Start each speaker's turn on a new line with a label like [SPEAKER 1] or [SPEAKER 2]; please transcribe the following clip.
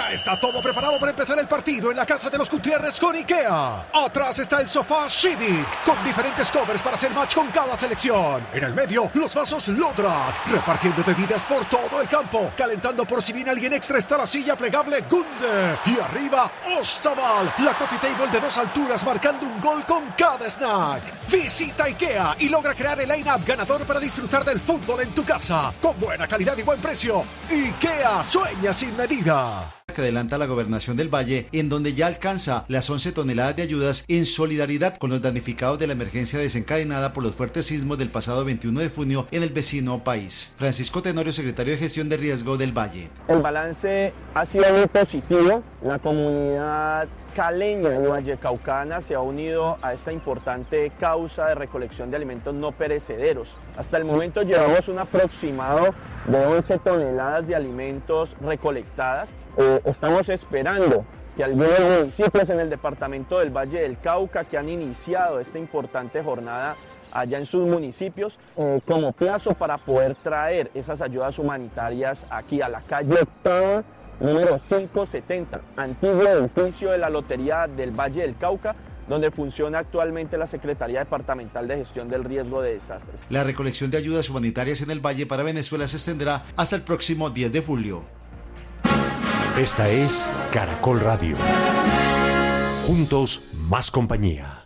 [SPEAKER 1] Ya está todo preparado para empezar el partido en la casa de los Gutiérrez con IKEA. Atrás está el sofá Civic, con diferentes covers para hacer match con cada selección. En el medio, los vasos Lodrat, repartiendo bebidas por todo el campo. Calentando por si viene alguien extra está la silla plegable Gunde. Y arriba, Ostaval, la coffee table de 2 alturas marcando un gol con cada snack. Visita IKEA y logra crear el line-up ganador para disfrutar del fútbol en tu casa. Con buena calidad y buen precio. IKEA sueña sin medida.
[SPEAKER 2] Que adelanta la gobernación del Valle, en donde ya alcanza las 11 toneladas de ayudas en solidaridad con los damnificados de la emergencia desencadenada por los fuertes sismos del pasado 21 de junio en el vecino país. Francisco Tenorio, secretario de Gestión de Riesgo del Valle.
[SPEAKER 3] El balance ha sido muy positivo. La comunidad caleña y vallecaucana se ha unido a esta importante causa de recolección de alimentos no perecederos. Hasta el momento llevamos un aproximado de 11 toneladas de alimentos recolectadas. Estamos esperando que algunos municipios en el departamento del Valle del Cauca que han iniciado esta importante jornada allá en sus municipios, como plazo para poder traer esas ayudas humanitarias aquí a la calle Octava, número 570, antiguo edificio de la Lotería del Valle del Cauca, donde funciona actualmente la Secretaría Departamental de Gestión del Riesgo de Desastres.
[SPEAKER 2] La recolección de ayudas humanitarias en el Valle para Venezuela se extenderá hasta el próximo 10 de julio.
[SPEAKER 4] Esta es Caracol Radio. Juntos, más compañía.